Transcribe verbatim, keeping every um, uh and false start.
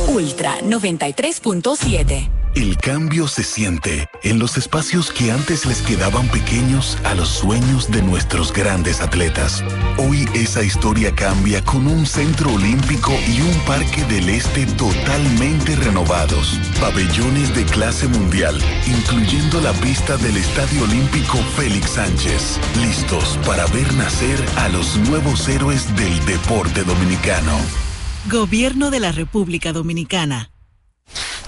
Ultra noventa y tres punto siete. El cambio se siente en los espacios que antes les quedaban pequeños a los sueños de nuestros grandes atletas. Hoy esa historia cambia con un centro olímpico y un parque del este totalmente renovados. Pabellones de clase mundial, incluyendo la pista del Estadio Olímpico Félix Sánchez. Listos para ver nacer a los nuevos héroes del deporte dominicano. Gobierno de la República Dominicana.